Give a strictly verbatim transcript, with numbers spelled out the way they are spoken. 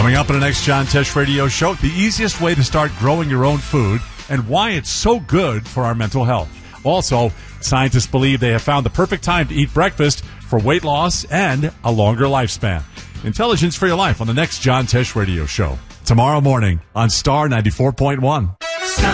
Coming up in the next John Tesh Radio Show, the easiest way to start growing your own food and why it's so good for our mental health. Also, scientists believe they have found the perfect time to eat breakfast for weight loss and a longer lifespan. Intelligence for your life on the next John Tesh Radio Show. Tomorrow morning on Star ninety-four point one.